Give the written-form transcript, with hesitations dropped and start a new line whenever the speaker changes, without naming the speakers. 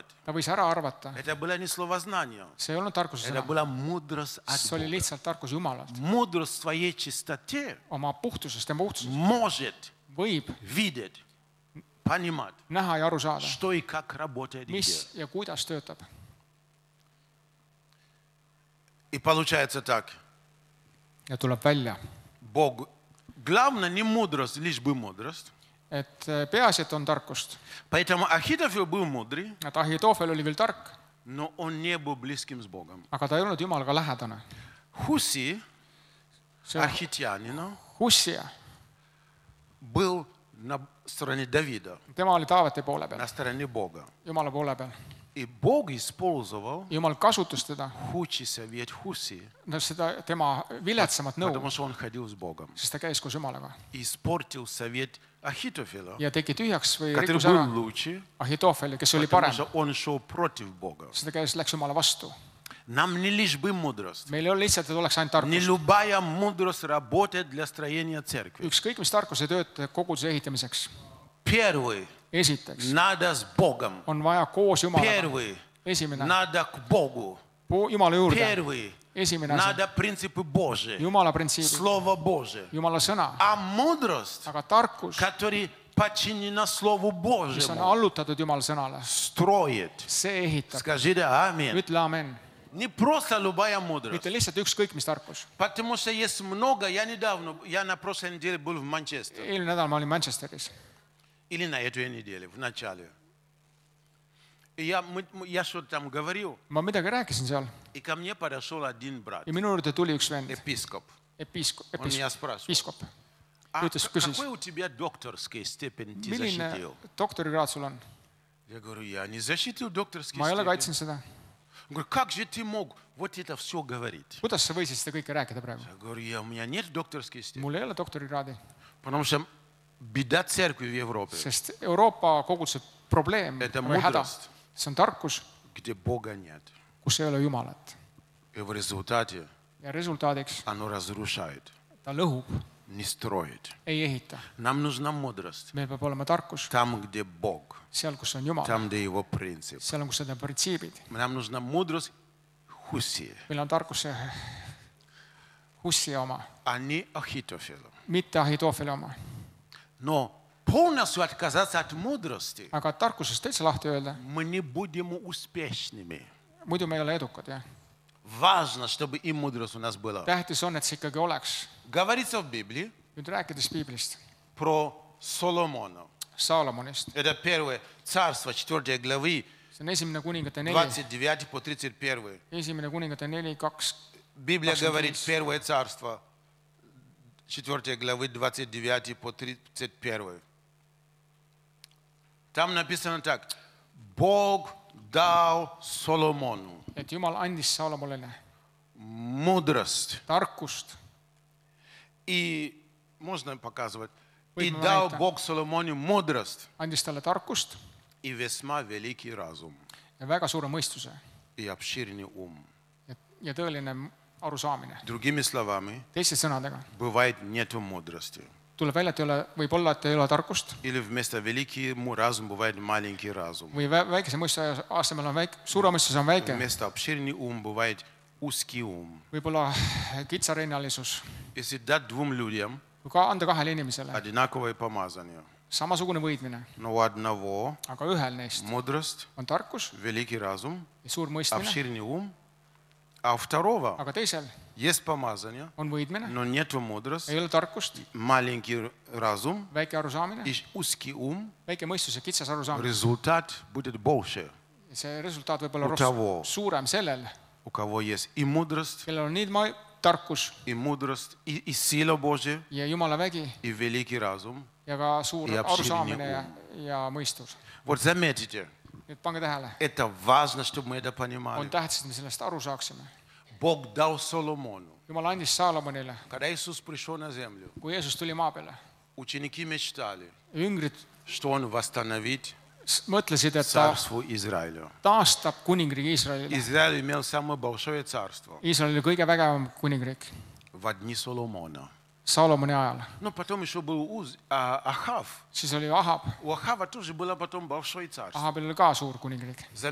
Ta võis ära arvata.
Это было не словознание.
See ei olnud tarkuse
Это
sõna.
была мудрость от
See oli
Бога.
lihtsalt tarkus Jumalalt.
Мудрость в своей чистоте
Oma puhtusest ja puhtusest
может
võib
видеть, понимать,
näha ja aru saada,
что и как работает.
mis ja kuidas töötab.
И получается так.
Ja tuleb välja,
Бог, главное не мудрость, лишь бы мудрость.
et peaasi, et on tarkust.
Поэтому Ахитофел был мудрый,
Et Ahitoofel oli küll tark,
но он не был близким с Богом.
aga ta ei olnud Jumalaga lähedane.
Хуси,
See
архитянин,
Hussia,
был на стороне Давида,
tema oli Taaveti poole peal,
на стороне Бога.
Jumala poole peal.
И Бог использовал
Jumal kasutas teda,
худший совет Хуси,
seda tema viletsamat nõu,
потому что он ходил с Богом.
sest ta käis koos Jumalaga.
И испортил совет Ахитофела,
Ja tegi tühjaks või
который
rikkus ära
был лучше,
Ahitoofeli, kes oli
потому
parem,
что он шел против Бога.
sest ta läks Jumala vastu.
Нам не лишь бы мудрость.
Meil ei ole lihtsalt, et oleks ainult
Не
tarkus.
любая мудрость работает для строения церкви.
Ükskõik, mis tarkus ei tööta koguduse ehitamiseks.
Первый,
Esiteks
надо с Богом.
on vaja koos Jumalaga.
Первый,
Esimene,
надо к Богу.
Jumala juurde.
Первый,
Esimene asi,
надо принципы Божьи,
Jumala printsiibid,
Слово Божие.
Jumala sõna.
А мудрость,
Aga tarkus,
которая подчинена Слову
mis on
Божьему,
allutatud Jumala sõnale,
строит.
see ehitab.
Скажи да, аминь.
Ütle amen.
Не просто любая мудрость.
Mitte lihtsalt ükskõik, mis tarkus.
Потому что есть много, я на прошлой неделе был в Манчестере.
Eelmine nädal ma olin Manchesteris.
Или на этой неделе, в начале. И я что-то там говорил,
Ma midagi rääkisin seal
и ко мне подошел один брат,
ja minu juurde tuli üks vend,
епископ.
episkop,
Он меня спрашивал,
piiskop.
а
Ütles, küsis,
какой у тебя докторская степень ты
milline
защитил?
doktorikraad sul on?
Я говорю, я не защитил докторский
Ma ei ole
степень.
kaitsenud seda.
Он говорит, как же ты мог вот это все говорить?
Kuidas sa võisid seda kõike rääkida praegu?
Я говорю, у меня нет докторской степени.
Mul ei ole doktorikraadi,
Потому что беда церкви в Европе,
sest Euroopa koguduse probleem
Это
või häda,
mudrost.
see on tarkus,
где Бога нет.
kus ei ole Jumalat.
И в результате
Ja resultaadiks
оно разрушает,
ta lõhub,
не строит.
ei ehita.
Нам нужна мудрость.
Meil peab olema tarkus
Там, где Бог,
seal, kus on Jumal,
там, где Его принцип.
seal on, kus on printsiibid.
Нам нужна мудрость Хуси,
Meil on tarkus see Hussia oma,
а не Ахитофела.
mitte Ahitoofeli oma.
Но полностью отказаться от мудрости,
Aga tarkusest täitsa lahti öelda,
мы не будем успешными.
muidu me ei ole edukad, jah.
Важно, чтобы и мудрость у нас была.
Tähtis on, et see ikkagi oleks.
Говорится в Библии
Nüüd rääkides piiblist,
про Соломона.
Saalomonist,
Это первое царство, 4 главы,
see on esimene kuningate 4,
29 по 31.
esimene kuningate 4, 2,
Библия
25.
говорит, первое царство, 4 главы, 29 по 31. Там написано так. Бог дал Соломону
et Jumal andis Saalomonile
мудрость.
tarkust,
И можно показывать.
Võib
И
ma
дал
näitan.
Бог Соломону мудрость
andis talle tarkust
и весьма великий разум
ja väga suure mõistuse
и обширный ум.
ja tõeline arusaamine.
Другими словами,
Teiste sõnadega,
бывает нету мудрости.
tuleb välja, et ei ole, võib olla, et ei ole tarkust
Или вместо великий разум бывает маленький разум.
või väikese mõistuse asemel on väike, suure mõistuse on väike,
Вместо обширный ум бывает узкий ум.
võib-olla kitsarinnalisus.
Если дать двум людям
Kui ka anda kahele inimesele
одинаковое помазание,
samasugune võidmine,
но у одного
aga ühel neist
мудрость,
on tarkus
великий разум,
ja suur mõistmine,
обширный ум, а у второго
aga teisel
есть помазание,
on võidmine,
но нету мудрость,
ei ole tarkust,
маленький разум
väike arusaamine,
и узкий ум,
väike mõistus ja kitsas arusaamine.
результат будет больше.
See resultaat võib olla
U того.
suurem sellel,
У кого есть и мудрость,
kellel on nii tarkus
и мудрость, и сила Божья,
ja Jumala vägi
и великий разум.
ja ka suur
Ja
arusaamine ja mõistus.
Вот заметите,
Nüüd pange tähele,
это важно, чтобы мы это
on
понимали.
tähtis, et me sellest aru saaksime.
Бог дал Соломону.
Jumal andis Saalomonile,
Когда Иисус пришел на землю,
kui Jeesus tuli maa peale.
ученики мечтали,
Jüngrid
что Он восстановит
mõtlesid, et ta
царство Израиля.
taastab kuningriigi Iisraelile.
Израиль имел самое большое царство
Iisrael oli kõige vägevam kuningriik
в дни Соломона.
Saalomoni ajal.
Но потом еще был Ахав.
Siis oli Ahab.
У Ахава тоже было потом большое царство.
Ahabil oli ka suur kuningriik.